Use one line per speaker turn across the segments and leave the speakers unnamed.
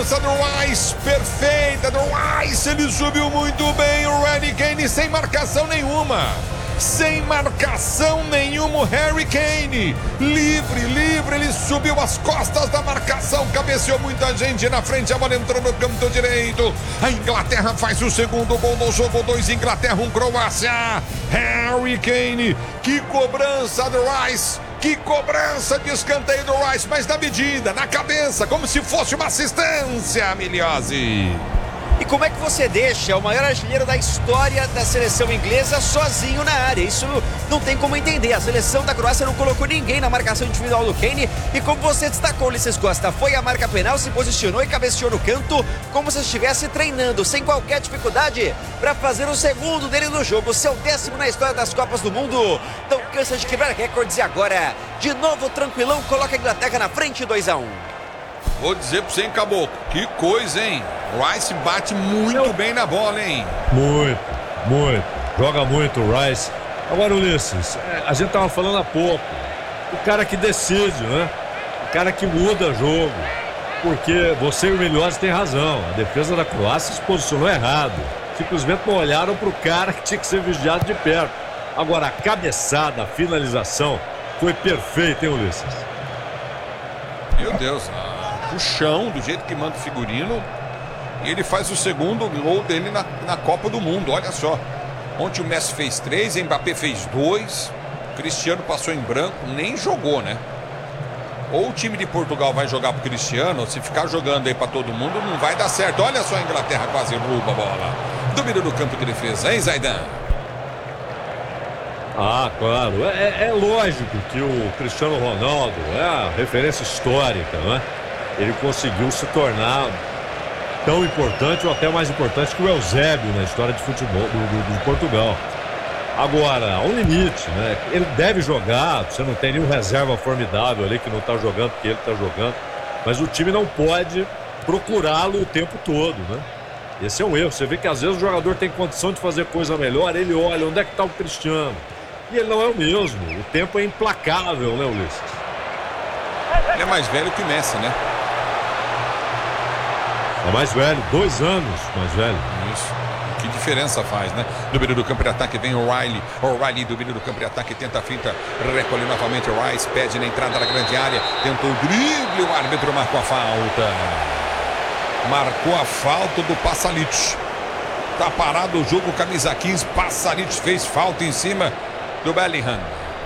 cobrança do Rice, perfeita do Rice, ele subiu muito bem, o Harry Kane sem marcação nenhuma. Sem marcação nenhuma, o Harry Kane, livre, ele subiu as costas da marcação, cabeceou muita gente na frente, a bola entrou no canto direito. A Inglaterra faz o segundo gol do jogo, 2 Inglaterra, 1 Croácia. Harry Kane, que cobrança do Rice, que cobrança de escanteio do Rice, mas na medida, na cabeça, como se fosse uma assistência, Miliose.
E como é que você deixa o maior artilheiro da história da seleção inglesa sozinho na área? Isso não tem como entender. A seleção da Croácia não colocou ninguém na marcação individual do Kane. E como você destacou, Ulisses Costa, foi a marca penal, se posicionou e cabeceou no canto, como se estivesse treinando, sem qualquer dificuldade, para fazer o segundo dele no jogo, seu 10º na história das Copas do Mundo. Não cansa de quebrar recordes e agora, de novo tranquilão, coloca a Inglaterra na frente, 2-1.
Vou dizer pra você, hein, Caboclo, que coisa, hein? Rice bate muito bem na bola, hein?
Muito. Joga muito o Rice. Agora, Ulisses, a gente tava falando há pouco. O cara que decide, né? O cara que muda jogo. Porque você e o Miliose tem razão. A defesa da Croácia se posicionou errado. Simplesmente não olharam pro cara que tinha que ser vigiado de perto. Agora, a cabeçada, a finalização foi perfeita, hein, Ulisses?
Meu Deus, o chão, do jeito que manda o figurino. E ele faz o segundo gol dele na Copa do Mundo, olha só. Ontem o Messi fez 3, Mbappé fez 2, Cristiano passou em branco, nem jogou, né? Ou o time de Portugal vai jogar pro Cristiano, ou se ficar jogando aí pra todo mundo, não vai dar certo. Olha só a Inglaterra quase rouba a bola. Domínio do campo de defesa, hein, Zaidan?
Ah, claro. É lógico que o Cristiano Ronaldo é a referência histórica, né? Ele conseguiu se tornar tão importante ou até mais importante que o Eusébio na história de futebol de Portugal. Agora, há um limite, né? Ele deve jogar, você não tem nenhum reserva formidável ali que não está jogando porque ele está jogando, mas o time não pode procurá-lo o tempo todo, né? Esse é um erro. Você vê que às vezes o jogador tem condição de fazer coisa melhor, ele olha onde é que está o Cristiano. E ele não é o mesmo. O tempo é implacável, né, Ulisses?
Ele é mais velho que o Messi, né?
É mais velho, 2 anos mais velho.
Isso. Que diferença faz, né? Domínio do campo de ataque, vem o Riley. O Riley, domínio do campo de ataque, tenta a finta, recolhe novamente o Rice, pede na entrada da grande área, tentou o drible, o árbitro marcou a falta. Marcou a falta do Pasalic. Tá parado o jogo, camisa 15, Pasalic fez falta em cima do Bellingham.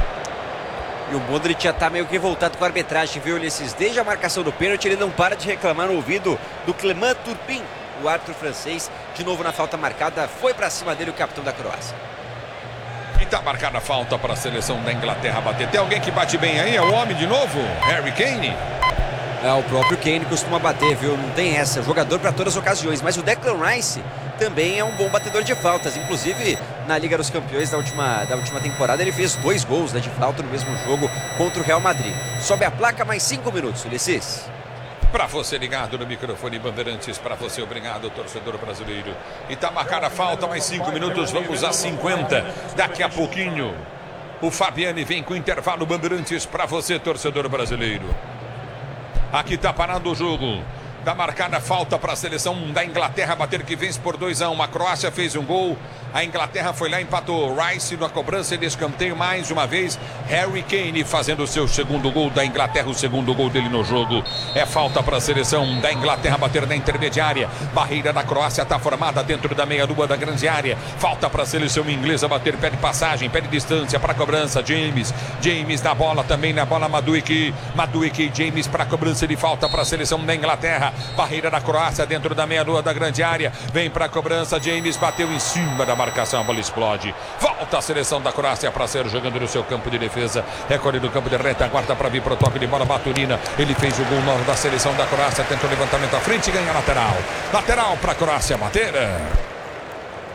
E o Modric já tá meio que revoltado com a arbitragem, viu, Ulisses? Desde a marcação do pênalti, ele não para de reclamar no ouvido do Clément Turpin, o árbitro francês. De novo na falta marcada, foi pra cima dele o capitão da Croácia.
E tá marcada a falta para a seleção da Inglaterra bater. Tem alguém que bate bem aí? É o homem de novo? Harry Kane?
É, o próprio Kane costuma bater, viu? Não tem essa. Jogador para todas as ocasiões. Mas o Declan Rice também é um bom batedor de faltas. Inclusive, na Liga dos Campeões da última temporada, ele fez 2 gols, né, de falta no mesmo jogo contra o Real Madrid. Sobe a placa, mais 5 minutos, Ulisses.
Para você ligado no microfone Bandeirantes, para você, obrigado, torcedor brasileiro. E tá marcada a falta, mais 5 minutos, vamos a 50. Daqui a pouquinho, o Fabiane vem com intervalo Bandeirantes para você, torcedor brasileiro. Aqui tá parado o jogo. Tá marcada a falta para a seleção da Inglaterra bater, que vence por 2-1. A Croácia fez um gol. A Inglaterra foi lá e empatou. Rice na cobrança de escanteio mais uma vez. Harry Kane fazendo o seu segundo gol da Inglaterra, o segundo gol dele no jogo. É falta para a seleção da Inglaterra bater na intermediária. Barreira da Croácia está formada dentro da meia-lua da grande área. Falta para a seleção inglesa bater, pede passagem, pede distância para a cobrança. James na bola, também na bola Madueke e James para a cobrança de falta para a seleção da Inglaterra. Barreira da Croácia dentro da meia-lua da grande área. Vem para a cobrança, James bateu em cima da marcação, a bola explode. Volta a seleção da Croácia para ser jogando no seu campo de defesa. Recolhe do campo de retaguarda para vir para o toque de bola. Baturina, ele fez o gol novo da seleção da Croácia. Tenta o levantamento à frente e ganha lateral. Lateral para a Croácia bater.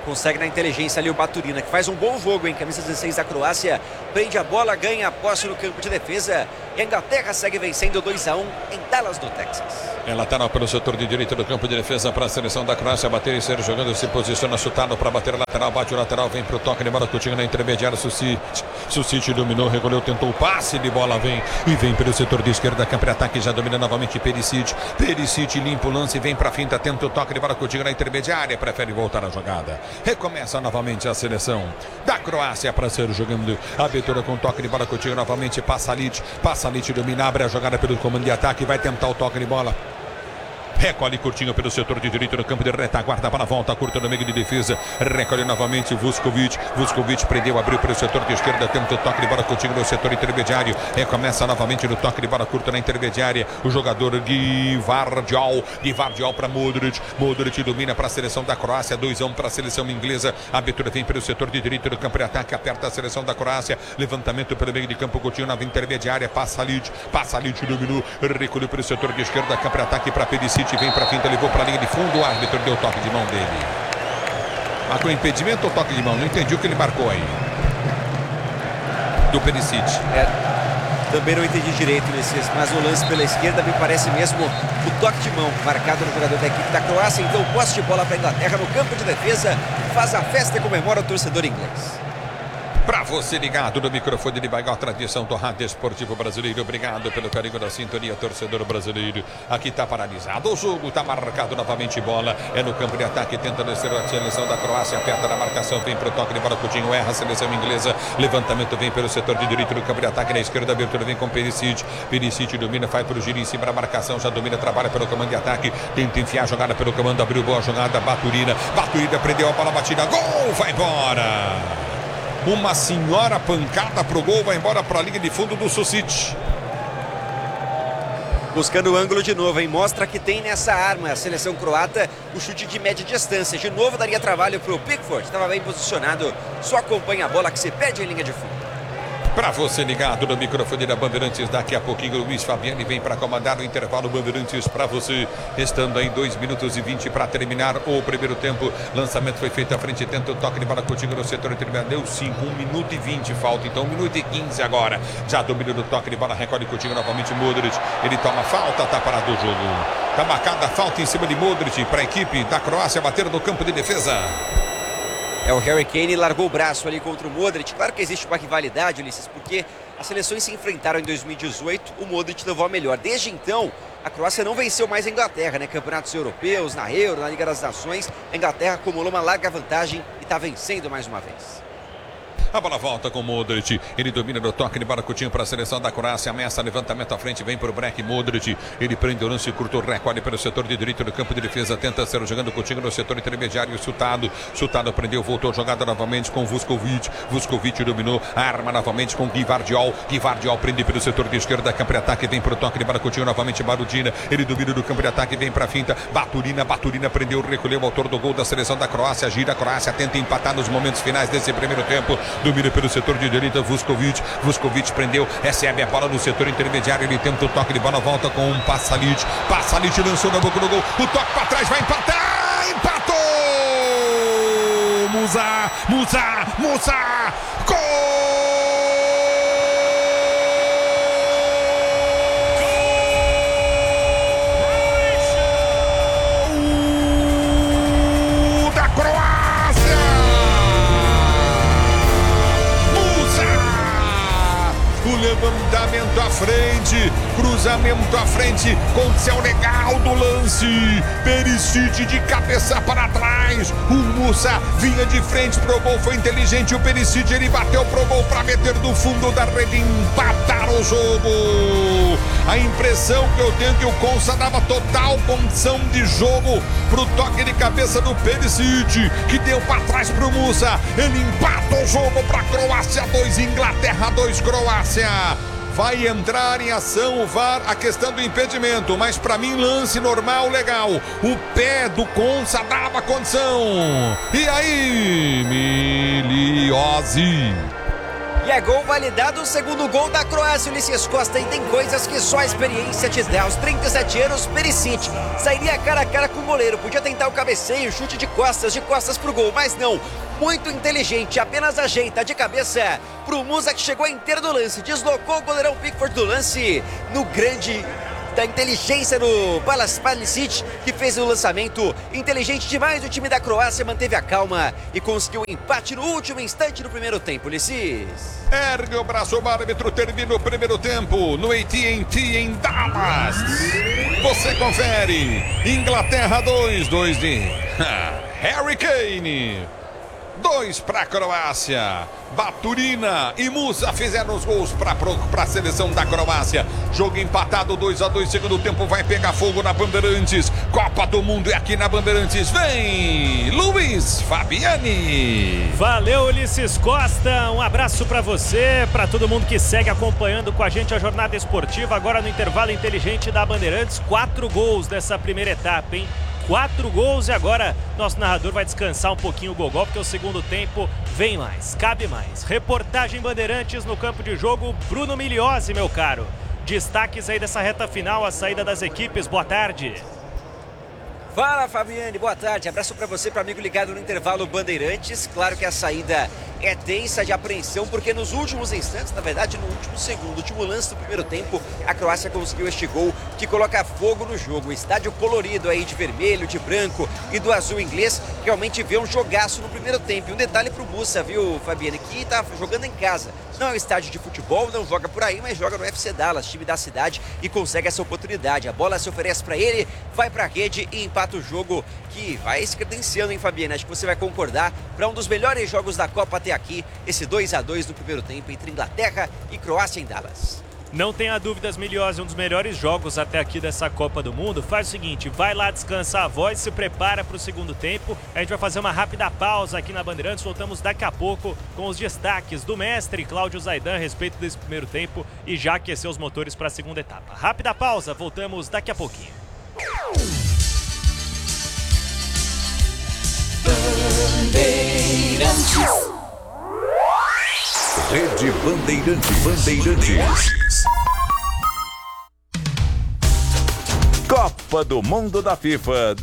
Consegue na inteligência ali o Baturina, que faz um bom jogo, hein? Camisa 16 da Croácia, prende a bola, ganha a posse no campo de defesa. E a Inglaterra segue vencendo 2-1 em Dallas, do Texas.
Ela está pelo setor de direita do campo de defesa para a seleção da Croácia. Bater e ser jogando, se posiciona chutado para bater a lateral. Bate o lateral, vem para o toque de bola. Coutinho na intermediária. Sucite dominou, recolheu, tentou o passe de bola. Vem pelo setor de esquerda. Campo de ataque já domina novamente Perisic. Perisic limpa o lance, vem para a finta. Tenta o toque de bola. Coutinho na intermediária. Prefere voltar a jogada. Recomeça novamente a seleção da Croácia para ser jogando. Abertura com toque de bola. Coutinho novamente. Pasalic domina, abre a jogada pelo comando de ataque. Vai tentar o toque de bola. Recolhe curtinho pelo setor de direito no campo de retaguarda para a volta curta no meio de defesa. Recolhe novamente Vuskovic. Vuskovic prendeu, abriu pelo setor de esquerda. Tenta o toque de bola curtinho no setor intermediário. Recomeça novamente no toque de bola curta na intermediária. O jogador Gvardiol para Modric. Modric domina para a seleção da Croácia. 2-1 para a seleção inglesa. A abertura vem pelo setor de direito do campo de ataque. Aperta a seleção da Croácia. Levantamento pelo meio de campo. Coutinho na intermediária. Pasalic dominou. Recolheu pelo setor de esquerda. Campo de ataque para Perisic. Vem para a finta, levou para a linha de fundo. O árbitro deu toque de mão dele. Marcou impedimento ou toque de mão? Não entendi o que ele marcou aí. Do Perisic.
Também não entendi direito, mas o lance pela esquerda me parece mesmo o toque de mão marcado no jogador da equipe da Croácia. Então, posse de bola para a Inglaterra no campo de defesa. Faz a festa e comemora o torcedor inglês.
Para você ligado no microfone de Baigó, tradição do rádio esportivo brasileiro. Obrigado pelo carinho da sintonia, torcedor brasileiro. Aqui está paralisado o jogo, está marcado novamente bola. É no campo de ataque, tenta descer a seleção da Croácia. Aperta na marcação, vem para o toque de bola. Coutinho erra a seleção inglesa. Levantamento vem pelo setor de direito do campo de ataque. Na esquerda, abertura vem com Perisic. Perisic domina, vai para o giro em cima da marcação. Já domina, trabalha pelo comando de ataque. Tenta enfiar a jogada pelo comando, abriu boa jogada. Baturina prendeu a bola batida. Gol, vai embora. Uma senhora pancada pro gol, vai embora para a linha de fundo do Sucite.
Buscando o ângulo de novo, hein? Mostra que tem nessa arma a seleção croata o chute de média distância. De novo daria trabalho pro Pickford, estava bem posicionado. Só acompanha a bola que se perde em linha de fundo.
Para você ligado no microfone da Bandeirantes, daqui a pouquinho o Luiz Fabiani vem para comandar o intervalo Bandeirantes para você. Restando aí 2 minutos e 20 para terminar o primeiro tempo. Lançamento foi feito à frente, tenta o toque de bola Coutinho no setor intermediário. Deu 5, 1 minuto e 20 falta, então 1 minuto e 15 agora. Já domina do toque de bola, recolhe Coutinho novamente Modric. Ele toma falta, está parado o jogo. Está marcada a falta em cima de Modric para a equipe da Croácia bater no campo de defesa.
O Harry Kane largou o braço ali contra o Modric. Claro que existe uma rivalidade, Ulisses, porque as seleções se enfrentaram em 2018, o Modric levou a melhor. Desde então, a Croácia não venceu mais a Inglaterra, né? Campeonatos europeus, na Euro, na Liga das Nações. A Inglaterra acumulou uma larga vantagem e está vencendo mais uma vez.
A bola volta com Modric. Ele domina no toque de bola Coutinho para a seleção da Croácia. Ameaça, levantamento à frente, vem para o break. Modric. Ele prende o lance, curto, recolhe pelo setor de direito do campo de defesa. Tenta ser jogando Coutinho no setor intermediário. Chutado prendeu, voltou jogada novamente com Vuskovic. Vuskovic dominou, arma novamente com Gvardiol. Gvardiol prende pelo setor de esquerda. Campo de ataque, vem para o toque de bola Coutinho novamente. Barudina. Ele domina do campo de ataque, vem para a finta. Baturina prendeu, recolheu o autor do gol da seleção da Croácia. Gira a Croácia, tenta empatar nos momentos finais desse primeiro tempo. Domina pelo setor de direita, Vuskovic prendeu, recebe a bola no setor intermediário, ele tenta o toque de bola, volta com um Pasalic lançou na boca do gol, o toque para trás, vai empatar, empatou! Musa, gol! Levantamento à frente, cruzamento à frente, condição legal do lance. Perisic de cabeça para trás. O Musa vinha de frente pro gol, foi inteligente. O Perisic, ele bateu pro gol para meter do fundo da rede, empatar o jogo. A impressão que eu tenho é que o Konsa dava total condição de jogo pro toque de cabeça do Perisic, que deu para trás pro Musa. Ele empata o jogo para Croácia 2, Inglaterra 2, Croácia. Vai entrar em ação o VAR, a questão do impedimento, mas para mim lance normal, legal. O pé do Konsa dava condição. E aí, Miliose.
E é gol validado, o segundo gol da Croácia. Ulisses Costa, e tem coisas que só a experiência te dá. Aos 37 anos, Perisic sairia cara a cara com o goleiro. Podia tentar o cabeceio, chute de costas pro gol, mas não. Muito inteligente, apenas ajeita de cabeça pro Musa, que chegou inteiro do lance. Deslocou o goleirão Pickford do lance no grande da inteligência do Palicic, que fez o lançamento. Inteligente demais, o time da Croácia manteve a calma e conseguiu o empate no último instante do primeiro tempo, Ulisses.
Ergue o braço, o árbitro termina o primeiro tempo no AT&T em Dallas. Você confere. Inglaterra 2 de Harry Kane. 2 para a Croácia. Baturina e Musa fizeram os gols para a seleção da Croácia. Jogo empatado 2-2. Segundo tempo vai pegar fogo na Bandeirantes. Copa do Mundo é aqui na Bandeirantes. Vem Luiz Fabiani.
Valeu, Ulisses Costa. Um abraço para você, para todo mundo que segue acompanhando com a gente a jornada esportiva. Agora no intervalo inteligente da Bandeirantes. 4 gols dessa primeira etapa, hein? 4 gols, e agora nosso narrador vai descansar um pouquinho o gogó, porque o segundo tempo vem mais, cabe mais. Reportagem Bandeirantes no campo de jogo, Bruno Migliozzi, meu caro. Destaques aí dessa reta final, a saída das equipes, boa tarde.
Fala, Fabiane, boa tarde. Abraço para você, para amigo ligado no intervalo Bandeirantes. Claro que a saída é tensa, de apreensão, porque nos últimos instantes, na verdade no último segundo, último lance do primeiro tempo, a Croácia conseguiu este gol que coloca fogo no jogo. O estádio colorido aí de vermelho, de branco e do azul inglês realmente vê um jogaço no primeiro tempo. E um detalhe pro Musa, viu, Fabiane, que tá jogando em casa. Não é um estádio de futebol, não joga por aí, mas joga no FC Dallas, time da cidade, e consegue essa oportunidade. A bola se oferece para ele, vai para a rede e empata o jogo, que vai se credenciando, hein, Fabiane? Acho que você vai concordar, para um dos melhores jogos da Copa até aqui, esse 2-2 do primeiro tempo entre Inglaterra e Croácia em Dallas.
Não tenha dúvidas, Migliozzi, um dos melhores jogos até aqui dessa Copa do Mundo. Faz o seguinte, vai lá descansar a voz, se prepara para o segundo tempo. A gente vai fazer uma rápida pausa aqui na Bandeirantes. Voltamos daqui a pouco com os destaques do mestre Cláudio Zaidan a respeito desse primeiro tempo e já aquecer os motores para a segunda etapa. Rápida pausa, voltamos daqui a pouquinho.
Bandeirantes. Rede Bandeirantes. Copa do Mundo da FIFA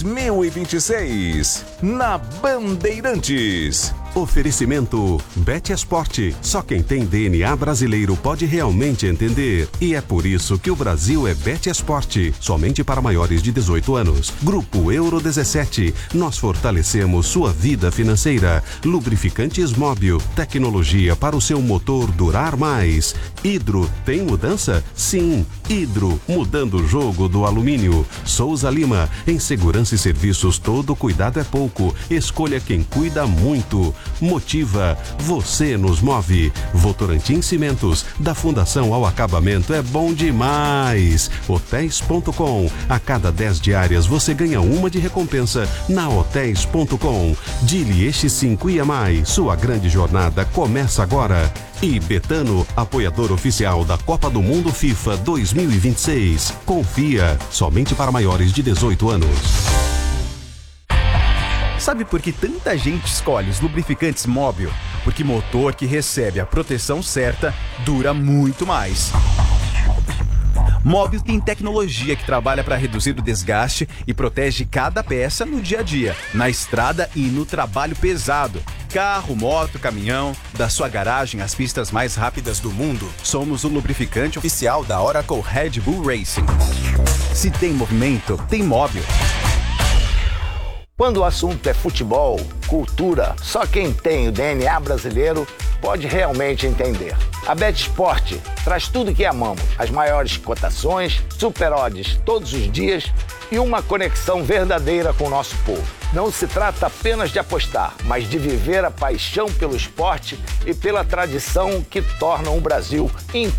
2026 na Bandeirantes.
Oferecimento BetEsport. Só quem tem DNA brasileiro pode realmente entender. E é por isso que o Brasil é BetEsport. Somente para maiores de 18 anos. Grupo Euro 17. Nós fortalecemos sua vida financeira. Lubrificantes Móbil. Tecnologia para o seu motor durar mais. Hidro. Tem mudança? Sim. Hidro. Mudando o jogo do alumínio. Souza Lima. Em segurança e serviços, todo cuidado é pouco. Escolha quem cuida muito. Motiva, você nos move. Votorantim Cimentos, da fundação ao acabamento é bom demais. Hotéis.com, a cada 10 diárias você ganha uma de recompensa na Hotéis.com. Dili X5 IMI, sua grande jornada começa agora. E Betano, apoiador oficial da Copa do Mundo FIFA 2026. Confia, somente para maiores de 18 anos.
Sabe por que tanta gente escolhe os lubrificantes Móbil? Porque motor que recebe a proteção certa dura muito mais. Móbil tem tecnologia que trabalha para reduzir o desgaste e protege cada peça no dia a dia, na estrada e no trabalho pesado. Carro, moto, caminhão, da sua garagem às pistas mais rápidas do mundo, somos o lubrificante oficial da Oracle Red Bull Racing. Se tem movimento, tem Móbil.
Quando o assunto é futebol, cultura, só quem tem o DNA brasileiro pode realmente entender. A BetEsport traz tudo que amamos, as maiores cotações, super odds todos os dias e uma conexão verdadeira com o nosso povo. Não se trata apenas de apostar, mas de viver a paixão pelo esporte e pela tradição que tornam o Brasil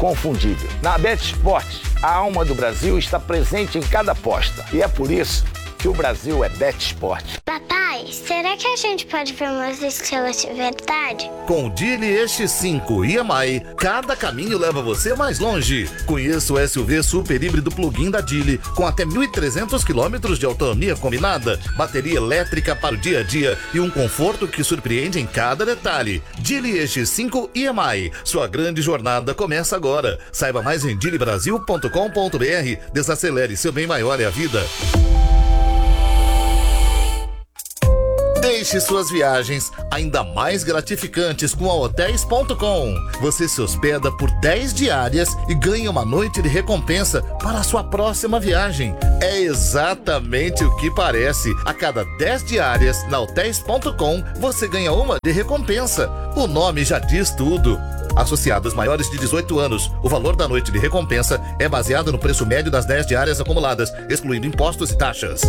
inconfundível. Na BetEsport, a alma do Brasil está presente em cada aposta e é por isso que o Brasil é Bet Sport.
Papai, será que a gente pode ver umas estrelas de verdade?
Com o Geely EX5 EMI, cada caminho leva você mais longe. Conheça o SUV super híbrido plug-in da Geely, com até 1.300 km de autonomia combinada, bateria elétrica para o dia a dia e um conforto que surpreende em cada detalhe. Geely EX5 EMI, sua grande jornada começa agora. Saiba mais em geelybrasil.com.br. Desacelere, seu bem maior é a vida. Deixe suas viagens ainda mais gratificantes com a Hotéis.com. Você se hospeda por 10 diárias e ganha uma noite de recompensa para a sua próxima viagem. É exatamente o que parece. A cada 10 diárias na Hotéis.com, você ganha uma de recompensa. O nome já diz tudo. Associados maiores de 18 anos, o valor da noite de recompensa é baseado no preço médio das 10 diárias acumuladas, excluindo impostos e taxas.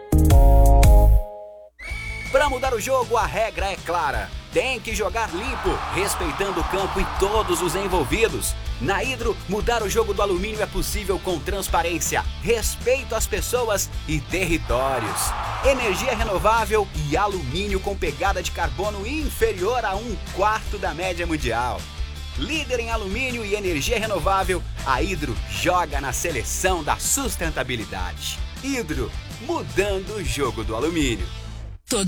Para mudar o jogo, a regra é clara. Tem que jogar limpo, respeitando o campo e todos os envolvidos. Na Hidro, mudar o jogo do alumínio é possível com transparência, respeito às pessoas e territórios. Energia renovável e alumínio com pegada de carbono inferior a 1/4 da média mundial. Líder em alumínio e energia renovável, a Hidro joga na seleção da sustentabilidade. Hidro, mudando o jogo do alumínio.